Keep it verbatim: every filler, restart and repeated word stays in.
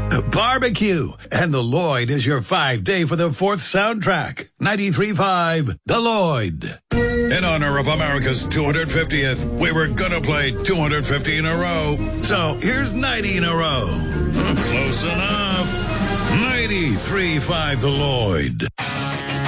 Barbecue. And the Lloyd is your five-day for the fourth soundtrack. ninety-three point five, The Lloyd. In honor of America's two hundred fiftieth, we were gonna play two hundred fifty in a row. So here's ninety in a row. Close enough. ninety-three point five, The Lloyd.